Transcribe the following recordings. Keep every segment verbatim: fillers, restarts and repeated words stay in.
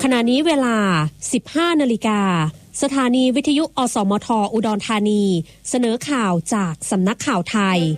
ขณะนี้เวลา สิบห้า นาฬิกาสถานีวิทยุอสมทอุดรธานีเสนอข่าวจากสำนักข่าวไทย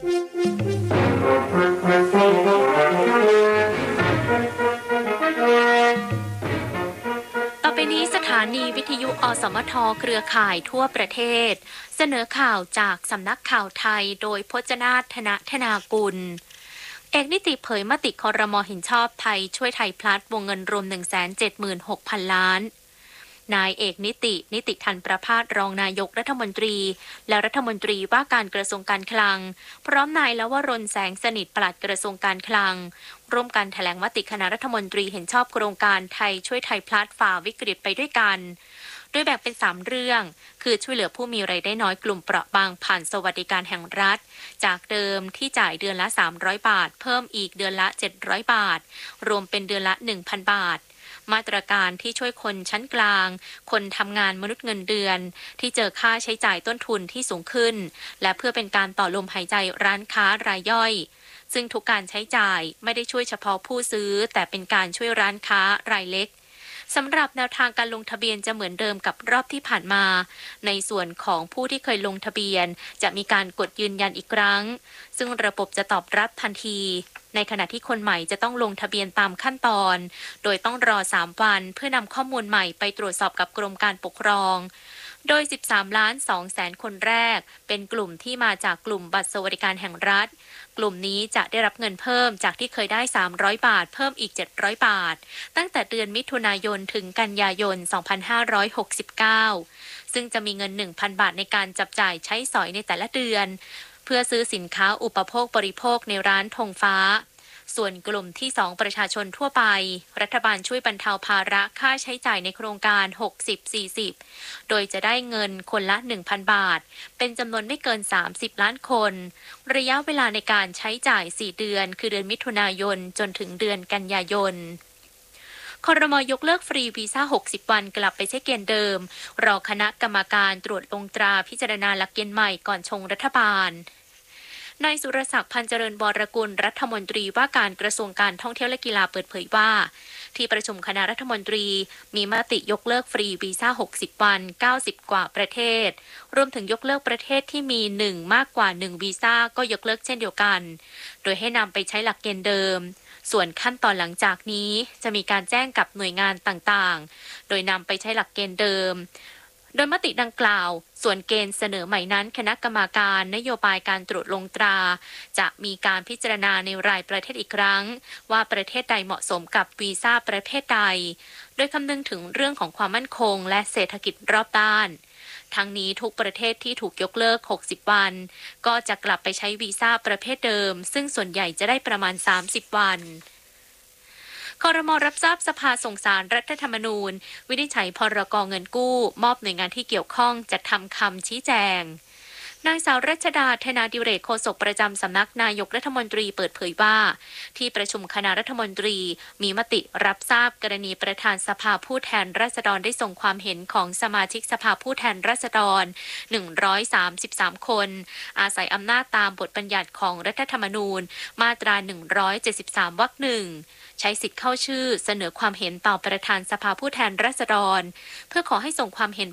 ต่อไปนี้สถานีวิทยุอสมทเครือข่ายทั่วประเทศเสนอข่าวจากสำนักข่าวไทยโดยพจนาถ ธนธนากุลเอกนิติเผยมติครม.เห็นชอบไทยช่วยไทยพลัดวงเงินรวม หนึ่งแสนเจ็ดหมื่นหกพัน ล้านนายเอกนิตินิติทันประภาสรองนายกรัฐมนตรีและรัฐมนตรีว่าการกระทรวงการคลังพร้อมนายลวรนแสงสนิทปลัดกระทรวงการคลังร่วมกันแถลงมติคณะรัฐมนตรีเห็นชอบโครงการไทยช่วยไทยพลัดฝ่าวิกฤตไปด้วยกันโดยแบ่งเป็นสามเรื่องคือช่วยเหลือผู้มีรายได้น้อยกลุ่มเปราะบางผ่านสวัสดิการแห่งรัฐจากเดิมที่จ่ายเดือนละสามร้อยบาทเพิ่มอีกเดือนละเจ็ดร้อยบาทรวมเป็นเดือนละ หนึ่งพัน บาทมาตรการที่ช่วยคนชั้นกลางคนทำงานมนุษย์เงินเดือนที่เจอค่าใช้จ่ายต้นทุนที่สูงขึ้นและเพื่อเป็นการต่อลมหายใจร้านค้ารายย่อยซึ่งทุกการใช้จ่ายไม่ได้ช่วยเฉพาะผู้ซื้อแต่เป็นการช่วยร้านค้ารายเล็กสำหรับแนวทางการลงทะเบียนจะเหมือนเดิมกับรอบที่ผ่านมาในส่วนของผู้ที่เคยลงทะเบียนจะมีการกดยืนยันอีกครั้งซึ่งระบบจะตอบรับทันทีในขณะที่คนใหม่จะต้องลงทะเบียนตามขั้นตอนโดยต้องรอสามวันเพื่อนำข้อมูลใหม่ไปตรวจสอบกับกรมการปกครองโดย สิบสามล้านสองแสน คนแรกเป็นกลุ่มที่มาจากกลุ่มบัตรสวัสดิการแห่งรัฐกลุ่มนี้จะได้รับเงินเพิ่มจากที่เคยได้สามร้อยบาทเพิ่มอีกเจ็ดร้อยบาทตั้งแต่เดือนมิถุนายนถึงกันยายนสองพันห้าร้อยหกสิบเก้าซึ่งจะมีเงิน หนึ่งพัน บาทในการจับจ่ายใช้สอยในแต่ละเดือนเพื่อซื้อสินค้าอุปโภคบริโภคในร้านธงฟ้าส่วนกลุ่มที่สองประชาชนทั่วไปรัฐบาลช่วยบรรเทาภาระค่าใช้จ่ายในโครงการ หกสิบ สี่สิบ โดยจะได้เงินคนละ หนึ่งพัน บาทเป็นจำนวนไม่เกิน สามสิบ ล้านคนระยะเวลาในการใช้จ่าย สี่ เดือนคือเดือนมิถุนายนจนถึงเดือนกันยายนครม.ยกเลิกฟรีวีซ่า หกสิบ วันกลับไปใช้เกณฑ์เดิมรอคณะกรรมการตรวจลงตราพิจารณาหลักเกณฑ์ใหม่ก่อนชงรัฐบาลนายสุรศักดิ์พันเจริญวรกุลรัฐมนตรีว่าการกระทรวงการท่องเที่ยวและกีฬาเปิดเผยว่าที่ประชุมคณะรัฐมนตรีมีมติยกเลิกฟรีวีซ่า หกสิบ วันเก้าสิบกว่าประเทศรวมถึงยกเลิกประเทศที่มีหนึ่งมากกว่าหนึ่งวีซ่าก็ยกเลิกเช่นเดียวกันโดยให้นำไปใช้หลักเกณฑ์เดิมส่วนขั้นตอนหลังจากนี้จะมีการแจ้งกับหน่วยงานต่างๆโดยนำไปใช้หลักเกณฑ์เดิมโดยมติดังกล่าวส่วนเกณฑ์เสนอใหม่นั้นคณะกรรมการนโยบายการตรวจลงตราจะมีการพิจารณาในรายประเทศอีกครั้งว่าประเทศใดเหมาะสมกับวีซ่าประเภทใดโดยคำนึงถึงเรื่องของความมั่นคงและเศรษฐกิจรอบด้านทั้งนี้ทุกประเทศที่ถูกยกเลิกหกสิบวันก็จะกลับไปใช้วีซ่าประเภทเดิมซึ่งส่วนใหญ่จะได้ประมาณสามสิบวันครม.รับทราบสภาส่งสารรัฐธรรมนูญวินิจฉัยพรก.เงินกู้มอบหน่วยงานที่เกี่ยวข้องจัดทำคำชี้แจงนางสาวรัชดาธนาดิเรกโฆษกประจำสำนักนายกรัฐมนตรีเปิดเผยว่าที่ประชุมคณะรัฐมนตรีมีมติรับทราบกรณีประธานสภาผู้แทนราษฎรได้ส่งความเห็นของสมาชิกสภาผู้แทนราษฎรหนึ่งร้อยสามสิบสามคนอาศัยอำนาจตามบทบัญญัติของรัฐธรรมนูญมาตราหนึ่งร้อยเจ็ดสิบสามวรรคหนึ่งใช้สิทธิ์เข้าชื่อเสนอความเห็นต่อประธานสภาผู้แทนราษฎรเพื่อขอให้ส่งความเห็น